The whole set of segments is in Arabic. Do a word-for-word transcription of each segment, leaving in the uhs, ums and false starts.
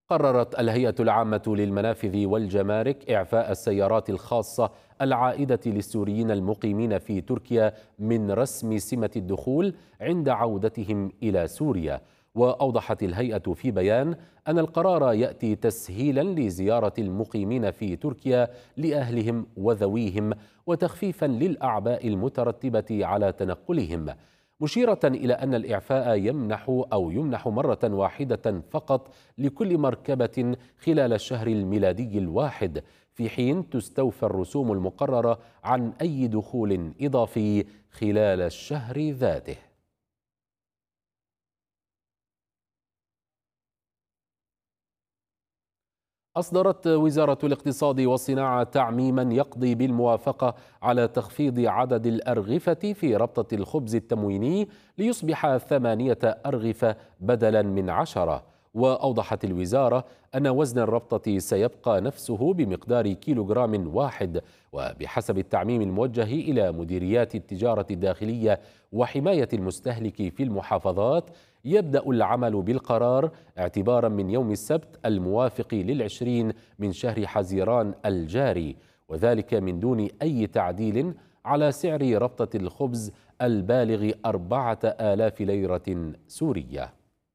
قررت الهيئة العامة للمنافذ والجمارك إعفاء السيارات الخاصة العائدة للسوريين المقيمين في تركيا من رسم سمة الدخول عند عودتهم إلى سوريا. وأوضحت الهيئة في بيان أن القرار يأتي تسهيلا لزيارة المقيمين في تركيا لأهلهم وذويهم وتخفيفا للأعباء المترتبة على تنقلهم، مشيرة إلى أن الإعفاء يمنح أو يمنح مرة واحدة فقط لكل مركبة خلال الشهر الميلادي الواحد، في حين تستوفى الرسوم المقررة عن أي دخول إضافي خلال الشهر ذاته. أصدرت وزارة الاقتصاد والصناعة تعميما يقضي بالموافقة على تخفيض عدد الأرغفة في ربطة الخبز التمويني ليصبح ثمانية أرغفة بدلا من عشرة. وأوضحت الوزارة أن وزن الربطة سيبقى نفسه بمقدار كيلوغرام واحد. وبحسب التعميم الموجه إلى مديريات التجارة الداخلية وحماية المستهلك في المحافظات، يبدأ العمل بالقرار اعتبارا من يوم السبت الموافق للعشرين من شهر حزيران الجاري، وذلك من دون أي تعديل على سعر ربطة الخبز البالغ أربعة آلاف ليرة سورية.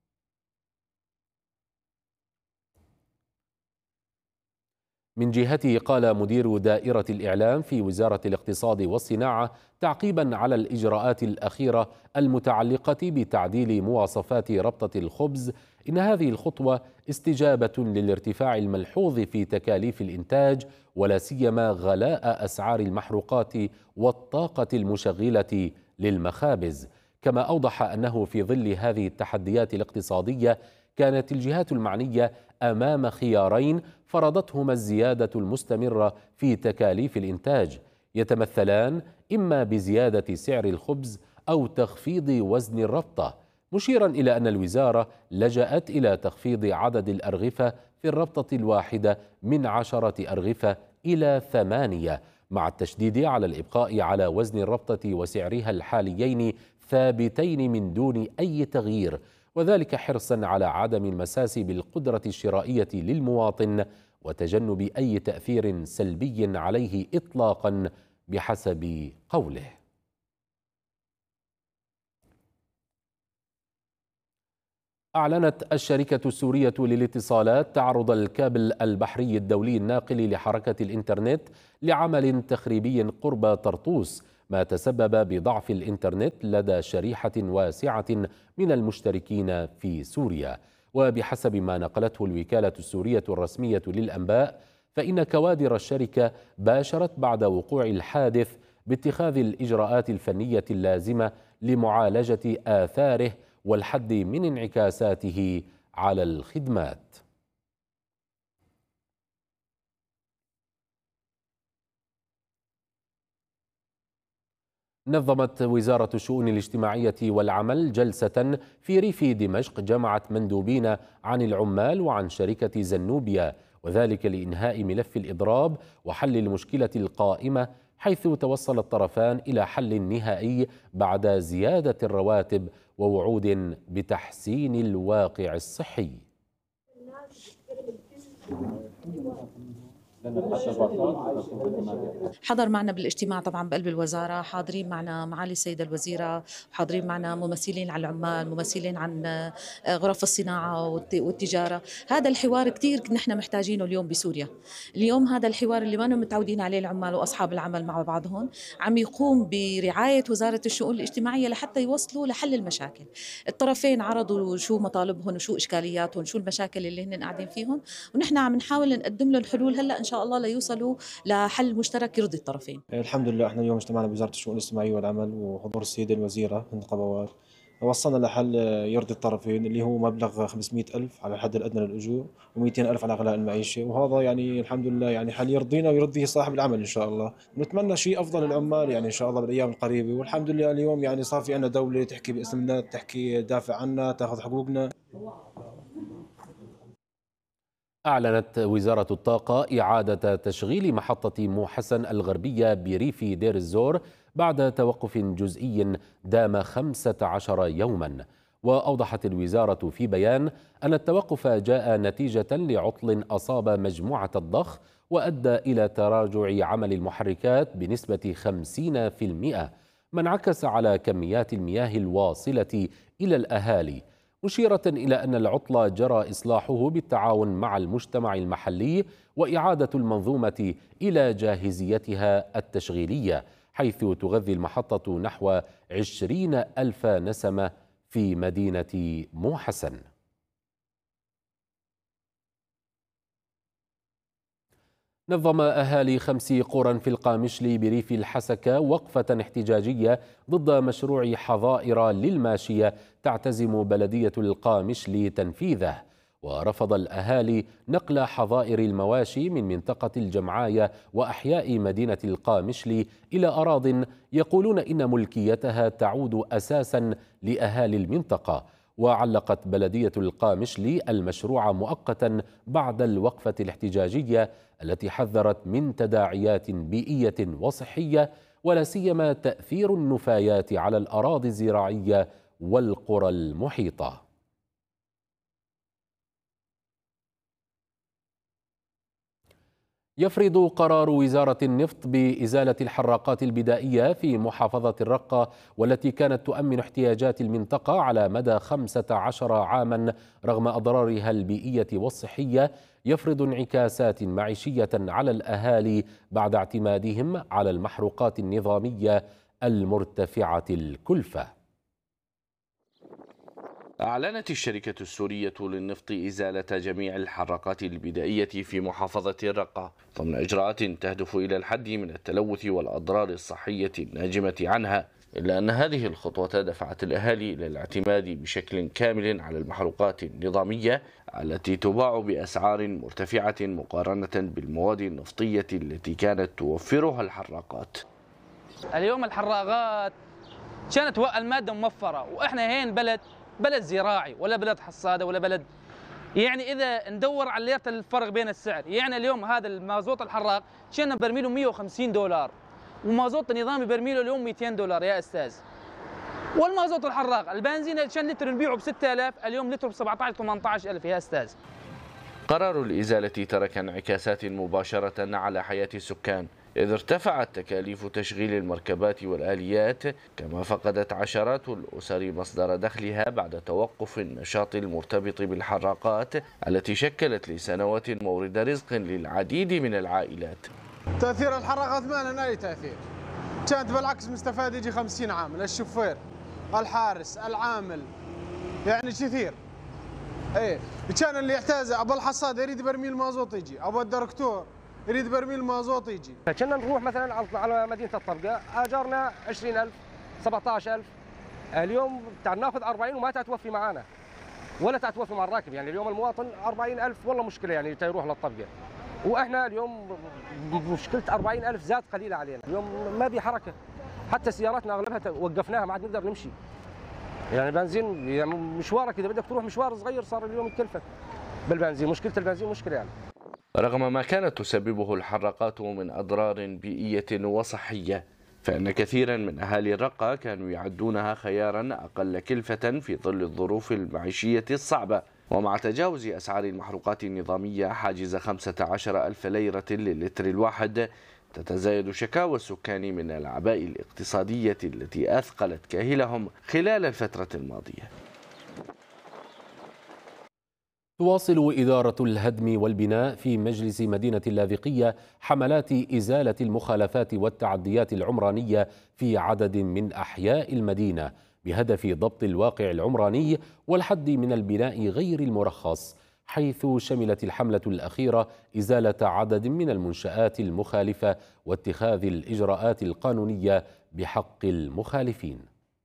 من جهته قال مدير دائرة الإعلام في وزارة الاقتصاد والصناعة تعقيبا على الإجراءات الأخيرة المتعلقة بتعديل مواصفات ربطة الخبز إن هذه الخطوة استجابة للارتفاع الملحوظ في تكاليف الإنتاج ولا سيما غلاء أسعار المحروقات والطاقة المشغلة للمخابز. كما أوضح أنه في ظل هذه التحديات الاقتصادية كانت الجهات المعنية أمام خيارين فرضتهما الزيادة المستمرة في تكاليف الإنتاج، يتمثلان إما بزيادة سعر الخبز أو تخفيض وزن الربطة، مشيرا إلى أن الوزارة لجأت إلى تخفيض عدد الأرغفة في الربطة الواحدة من عشرة أرغفة إلى ثمانية، مع التشديد على الإبقاء على وزن الربطة وسعرها الحاليين ثابتين من دون أي تغيير، وذلك حرصا على عدم المساس بالقدرة الشرائية للمواطن وتجنب أي تأثير سلبي عليه إطلاقا بحسب قوله. أعلنت الشركة السورية للاتصالات تعرض الكابل البحري الدولي الناقل لحركة الإنترنت لعمل تخريبي قرب طرطوس، ما تسبب بضعف الإنترنت لدى شريحة واسعة من المشتركين في سوريا. وبحسب ما نقلته الوكالة السورية الرسمية للأنباء، فإن كوادر الشركة باشرت بعد وقوع الحادث باتخاذ الإجراءات الفنية اللازمة لمعالجة آثاره والحد من انعكاساته على الخدمات. نظمت وزارة الشؤون الاجتماعية والعمل جلسة في ريف دمشق جمعت مندوبين عن العمال وعن شركة زنوبيا، وذلك لإنهاء ملف الإضراب وحل المشكلة القائمة، حيث توصل الطرفان إلى حل نهائي بعد زيادة الرواتب ووعود بتحسين الواقع الصحي. حضر معنا بالاجتماع طبعا بقلب الوزارة، حاضرين معنا معالي السيدة الوزيرة، حاضرين معنا ممثلين عن العمال، ممثلين عن غرف الصناعة والتجارة. هذا الحوار كتير نحن محتاجينه اليوم بسوريا. اليوم هذا الحوار اللي ما متعودين عليه العمال وأصحاب العمل مع بعضهم عم يقوم برعاية وزارة الشؤون الاجتماعية لحتى يوصلوا لحل المشاكل. الطرفين عرضوا شو مطالبهم وشو إشكالياتهم شو المشاكل اللي هن قاعدين فيهم، ونحن عم نحاول نقدم لهم الحلول هلا إن شاء الله ليوصلوا لحل مشترك يرضي الطرفين. الحمد لله احنا اليوم اجتمعنا بوزارة الشؤون الاجتماعية والعمل وحضور السيدة الوزيرة هند قبوات، وصلنا لحل يرضي الطرفين اللي هو مبلغ خمسمئة ألف على الحد الأدنى للأجور ومئتين ألف على غلاء المعيشة، وهذا يعني الحمد لله يعني حل يرضينا ويرضي صاحب العمل إن شاء الله. نتمنى شيء أفضل للعمال يعني إن شاء الله بالأيام القريبة، والحمد لله اليوم يعني صار في عنا دولة تحكي باسمنا، تحكي دافع عنا، تأخذ حقوقنا. أعلنت وزارة الطاقة إعادة تشغيل محطة موحسن الغربية بريف دير الزور بعد توقف جزئي دام خمسة عشر يوما. وأوضحت الوزارة في بيان أن التوقف جاء نتيجة لعطل أصاب مجموعة الضخ وأدى إلى تراجع عمل المحركات بنسبة خمسين بالمئة، ما انعكس على كميات المياه الواصلة إلى الأهالي، مشيرة إلى أن العطل جرى إصلاحه بالتعاون مع المجتمع المحلي وإعادة المنظومة إلى جاهزيتها التشغيلية، حيث تغذي المحطة نحو عشرين ألف نسمة في مدينة موحسن. نظم أهالي خمس قرى في القامشلي بريف الحسكة وقفة احتجاجية ضد مشروع حظائر للماشية تعتزم بلدية القامشلي تنفيذه، ورفض الأهالي نقل حظائر المواشي من منطقة الجمعاية وأحياء مدينة القامشلي إلى أراضٍ يقولون إن ملكيتها تعود أساساً لأهالي المنطقة. وعلقت بلدية القامشلي المشروع مؤقتا بعد الوقفة الاحتجاجية التي حذرت من تداعيات بيئية وصحية ولا سيما تأثير النفايات على الأراضي الزراعية والقرى المحيطة. يفرض قرار وزارة النفط بإزالة الحراقات البدائية في محافظة الرقة والتي كانت تؤمن احتياجات المنطقة على مدى خمسة عشر عاما رغم أضرارها البيئية والصحية، يفرض انعكاسات معيشية على الأهالي بعد اعتمادهم على المحروقات النظامية المرتفعة الكلفة. أعلنت الشركة السورية للنفط إزالة جميع الحراقات البدائية في محافظة الرقة ضمن إجراءات تهدف إلى الحد من التلوث والأضرار الصحية الناجمة عنها، إلا أن هذه الخطوة دفعت الأهالي إلى الاعتماد بشكل كامل على المحروقات النظامية التي تباع بأسعار مرتفعة مقارنة بالمواد النفطية التي كانت توفرها الحراقات. اليوم الحراقات كانت المادة موفرة، وإحنا هين بلد بلد زراعي ولا بلد حصادة ولا بلد، يعني إذا ندور على ليرة الفرق بين السعر، يعني اليوم هذا المازوت الحراق كان برميله مئة وخمسين دولار ومازوت النظامي برميله اليوم مئتين دولار يا أستاذ. والمازوت الحراق البنزين كان لتر نبيعه ب ستة آلاف، اليوم لتر ب سبعة عشر ثمانية عشر ألف يا أستاذ. قرار الإزالة ترك انعكاسات مباشرة على حياة السكان، إذ ارتفعت تكاليف تشغيل المركبات والآليات، كما فقدت عشرات الأسر مصدر دخلها بعد توقف النشاط المرتبط بالحراقات التي شكلت لسنوات مورد رزق للعديد من العائلات. تأثير الحراقات ما لنا أي تأثير، كانت بالعكس مستفاد يجي خمسين عام، الشوفير، الحارس، العامل، يعني كثير. ايه كان اللي يحتاج ابو الحصاد يريد برميل مازوت يجي، ابو الدركتور يريد برميل مازوت يجي. كنا نروح مثلا على مدينه الطبقه اجرنا عشرين ألف سبعة عشر ألف، اليوم تعال ناخذ أربعين وما تتوفي معانا ولا تتوفي مع الراكب، يعني اليوم المواطن أربعين ألف والله مشكله يعني يروح للطبقه، واحنا اليوم مشكله أربعين ألف زاد قليله علينا، اليوم ما بي حركه، حتى سياراتنا اغلبها وقفناها ما عاد نقدر نمشي. يعني بنزين يعني مشوارك اذا بدك تروح مشوار صغير صار اليوم يكلفك بالبنزين، مشكله البنزين مشكله يعني. رغم ما كانت تسببه الحراقات من أضرار بيئية وصحية، فإن كثيرا من أهالي الرقة كانوا يعدونها خيارا أقل كلفة في ظل الظروف المعيشية الصعبة، ومع تجاوز أسعار المحروقات النظامية حاجز خمسة عشر ألف ليرة للتر الواحد، تتزايد شكاوى السكان من الأعباء الاقتصادية التي أثقلت كاهلهم خلال الفترة الماضية. تواصل إدارة الهدم والبناء في مجلس مدينة اللاذقية حملات إزالة المخالفات والتعديات العمرانية في عدد من أحياء المدينة بهدف ضبط الواقع العمراني والحد من البناء غير المرخص، حيث شملت الحملة الأخيرة إزالة عدد من المنشآت المخالفة واتخاذ الإجراءات القانونية بحق المخالفين.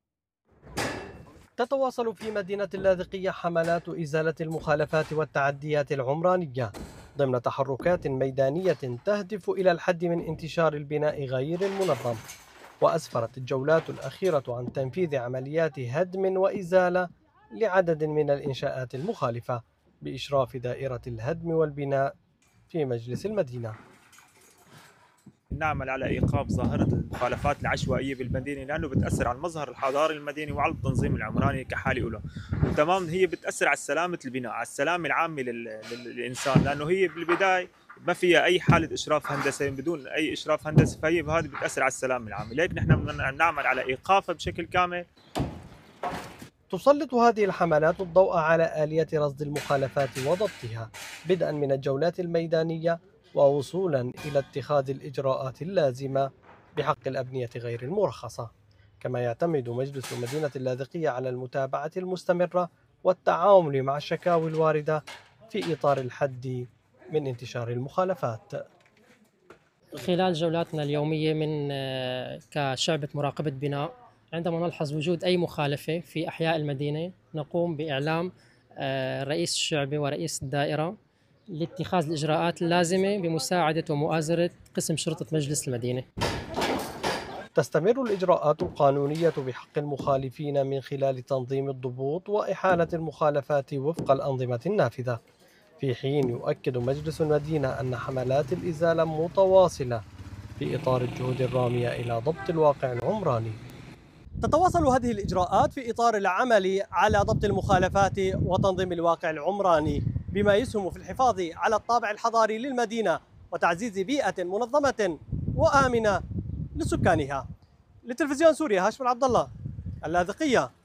تتواصل في مدينة اللاذقية حملات إزالة المخالفات والتعديات العمرانية ضمن تحركات ميدانية تهدف إلى الحد من انتشار البناء غير المنظم. وأسفرت الجولات الأخيرة عن تنفيذ عمليات هدم وإزالة لعدد من الإنشاءات المخالفة بإشراف دائرة الهدم والبناء في مجلس المدينة. نعمل على إيقاف ظاهرة المخالفات العشوائية بالمدينة، لأنه بتأثر على المظهر الحضاري المدني وعلى التنظيم العمراني كحالة أولى. وتمام هي بتأثر على سلامة البناء، على السلامة العامة للإنسان، لأنه هي بالبداية ما فيها أي حالة إشراف هندسي، بدون أي إشراف هندسي، فهي بهذه بتأثر على السلامة العامة، لذلك نحن بدنا نعمل على إيقافها بشكل كامل. تسلط هذه الحملات الضوء على آلية رصد المخالفات وضبطها، بدءا من الجولات الميدانية ووصولا إلى اتخاذ الإجراءات اللازمة بحق الأبنية غير المرخصة. كما يعتمد مجلس مدينة اللاذقية على المتابعة المستمرة والتعامل مع الشكاوي الواردة في إطار الحد من انتشار المخالفات. خلال جولاتنا اليومية من كشعبة مراقبة بناء، عندما نلحظ وجود أي مخالفة في أحياء المدينة نقوم بإعلام رئيس الشعبة ورئيس الدائرة لاتخاذ الإجراءات اللازمة بمساعدة ومؤازرة قسم شرطة مجلس المدينة. تستمر الإجراءات القانونية بحق المخالفين من خلال تنظيم الضبوط وإحالة المخالفات وفق الأنظمة النافذة، في حين يؤكد مجلس المدينة أن حملات الإزالة متواصلة في إطار الجهود الرامية إلى ضبط الواقع العمراني. تتواصل هذه الإجراءات في إطار العمل على ضبط المخالفات وتنظيم الواقع العمراني، بما يسهم في الحفاظ على الطابع الحضاري للمدينة وتعزيز بيئة منظمة وآمنة لسكانها. لتلفزيون سوريا، هاشم عبد الله، اللاذقية.